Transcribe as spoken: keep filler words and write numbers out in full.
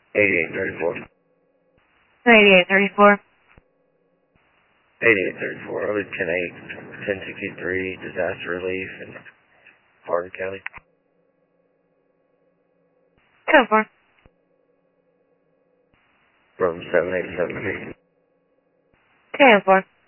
eighty-eight thirty-four. eighty-eight thirty-four. eighty-eight thirty-four, over ten eight, ten sixty-three, disaster relief in Hardin County. ten four. From seven eight seven three. ten four.